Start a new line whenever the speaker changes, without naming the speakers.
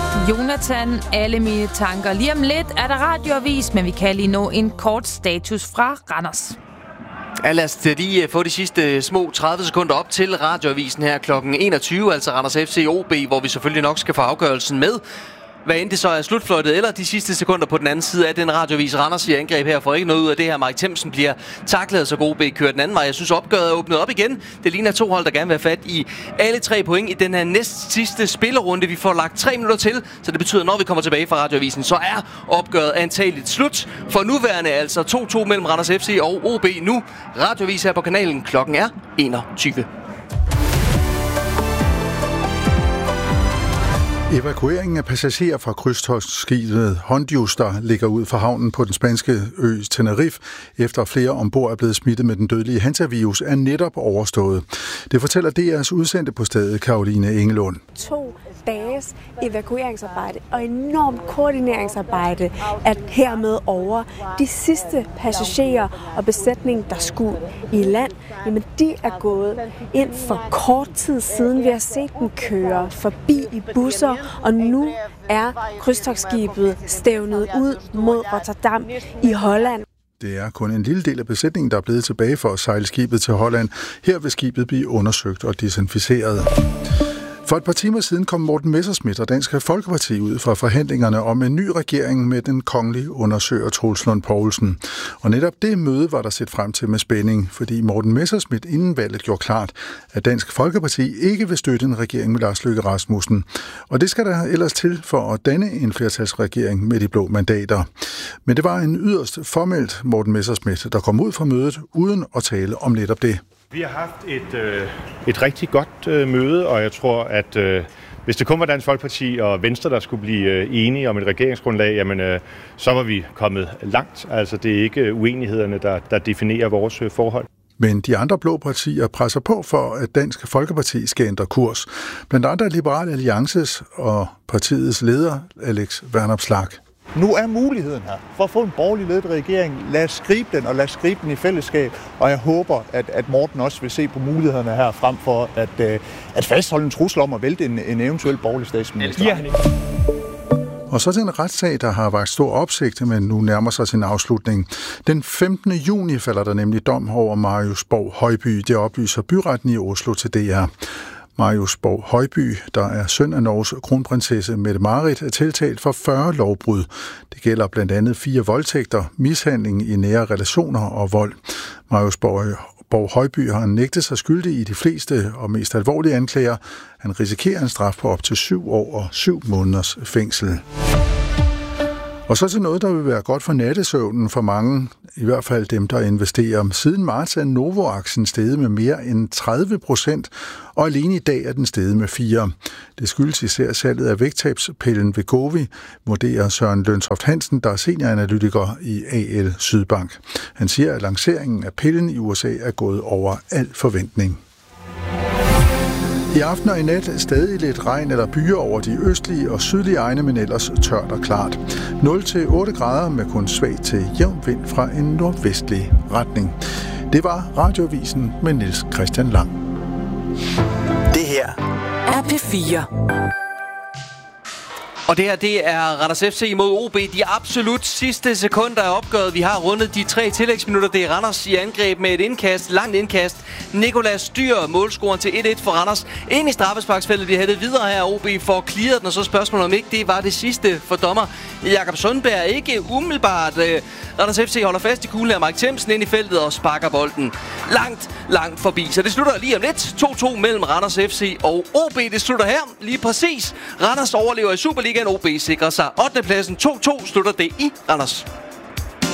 Jonathan, alle mine tanker. Lige om lidt er der radioavis, men vi kan lige nå en kort status fra Randers.
Ja, lad os lige få de sidste små 30 sekunder op til radioavisen her kl. 21, altså Randers FC OB, hvor vi selvfølgelig nok skal få afgørelsen med. Hvad end det så er slutfløjtet eller de sidste sekunder på den anden side af den radioavis. Randers siger angreb her for ikke noget ud af det her. Mike Themsen bliver taklet, så OB kører den anden vej. Jeg synes opgøret er åbnet op igen. Det ligner to hold, der gerne vil have fat i alle 3 point i den her næst sidste spillerunde. Vi får lagt 3 minutter til, så det betyder, når vi kommer tilbage fra radioavisen, så er opgøret antageligt slut. For nuværende altså 2-2 mellem Randers FC og OB nu. Radioavis her på kanalen. Klokken er 21.
Evakueringen af passagerer fra krydstogtskibet Hondius, der ligger ud for havnen på den spanske ø Tenerife, efter flere ombord er blevet smittet med den dødelige hantavirus, er netop overstået. Det fortæller DR's udsendte på stedet, Caroline Engelund.
2 dages evakueringsarbejde og enormt koordineringsarbejde er hermed over. De sidste passagerer og besætning, der skulle i land, jamen de er gået ind for kort tid siden. Vi har set dem køre forbi i busser, og nu er krydstogtskibet stævnet ud mod Rotterdam i Holland.
Det er kun en lille del af besætningen, der er blevet tilbage for at sejle skibet til Holland. Her vil skibet blive undersøgt og desinficeret. For et par timer siden kom Morten Messerschmidt og Dansk Folkeparti ud fra forhandlingerne om en ny regering med den kongelige undersøger Troels Lund Poulsen. Og netop det møde var der set frem til med spænding, fordi Morten Messerschmidt inden valget gjorde klart, at Dansk Folkeparti ikke vil støtte en regering med Lars Løkke Rasmussen. Og det skal der ellers til for at danne en flertalsregering med de blå mandater. Men det var en yderst formelt Morten Messerschmidt, der kom ud fra mødet uden at tale om netop det.
Vi har haft et rigtig godt møde, og jeg tror, at hvis det kun var Dansk Folkeparti og Venstre, der skulle blive enige om et regeringsgrundlag, jamen, så var vi kommet langt. Altså, det er ikke uenighederne, der definerer vores forhold.
Men de andre blå partier presser på for, at Dansk Folkeparti skal ændre kurs. Blandt andre Liberal Alliances og partiets leder, Alex Vanopslagh.
Nu er muligheden her for at få en borgerlig ledet regering. Lad os gribe den, og lad os gribe den i fællesskab. Og jeg håber, at Morten også vil se på mulighederne her, frem for at fastholde en trussel om at vælte en eventuel borgerlig statsminister. Ja.
Og så til en retssag, der har vakt stor opsigt, men nu nærmer sig sin afslutning. Den 15. juni falder der nemlig dom over Marius Borg Højby. Det oplyser byretten i Oslo til DR. Marius Borg Højby, der er søn af Norges kronprinsesse Mette-Marit, er tiltalt for 40 lovbrud. Det gælder blandt andet 4 voldtægter, mishandling i nære relationer og vold. Marius Borg Højby har nægtet sig skyldig i de fleste og mest alvorlige anklager. Han risikerer en straf på op til 7 år og 7 måneders fængsel. Og så til noget, der vil være godt for nattesøvnen for mange, i hvert fald dem, der investerer. Siden marts er Novo-aktien steget med mere end 30%, og alene i dag er den steget med 4%. Det skyldes især salget af vægttabspillen Wegovy, vurderer Søren Løntoft Hansen, der er senioranalytiker i AL Sydbank. Han siger, at lanceringen af pillen i USA er gået over al forventning. I aften og i nat stadig lidt regn eller byer over de østlige og sydlige egne, men ellers tørt og klart. 0-8 grader med kun svag til jævn vind fra en nordvestlig retning. Det var Radioavisen med Niels Christian Lang.
Det her er P4.
Og det her, det er Randers FC mod OB. De absolut sidste sekunder af opgøret. Vi har rundet de 3 tillægsminutter. Det er Randers i angreb med et indkast, langt indkast. Nicolas Styr, målscoren til 1-1 for Randers. Ind i straffesparksfeltet, vi havde videre her. OB får clearet den, og så spørgsmålet om ikke det var det sidste for dommer Jakob Sundberg. Ikke umiddelbart. Randers FC holder fast i kuglen af Mike Themsen ind i feltet og sparker bolden langt forbi. Så det slutter lige om lidt. 2-2 mellem Randers FC og OB. Det slutter her lige præcis. Randers overlever i Superligaen. OB sikrer sig 8. pladsen. 2-2 slutter det i Randers.